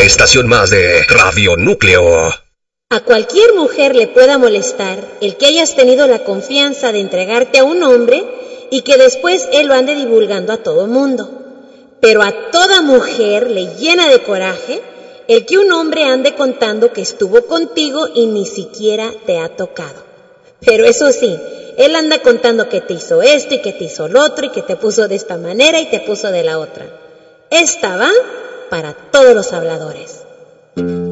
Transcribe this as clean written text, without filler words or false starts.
estación más de Radio Núcleo. A cualquier mujer le pueda molestar el que hayas tenido la confianza de entregarte a un hombre y que después él lo ande divulgando a todo mundo. Pero a toda mujer le llena de coraje el que un hombre ande contando que estuvo contigo y ni siquiera te ha tocado. Pero eso sí, él anda contando que te hizo esto y que te hizo lo otro y que te puso de esta manera y te puso de la otra. Esta va para todos los habladores.